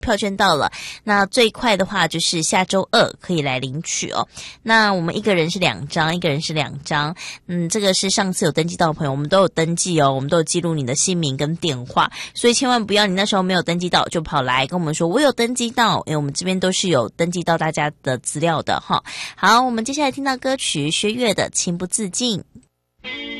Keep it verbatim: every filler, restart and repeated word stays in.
票券到了，那最快的话就是下周二可以来领取哦。那我们一个人是两张，一个人是两张。嗯，这个是上次有登记到的朋友，我们都有登记哦，我们都有记录你的姓名跟电话，所以千万不要你那时候没有登记到就跑来跟我们说我有登记到，因为我们这边都是有登记到大家的资料的哈。好，我们接下来听到歌曲薛岳的《情不自禁》。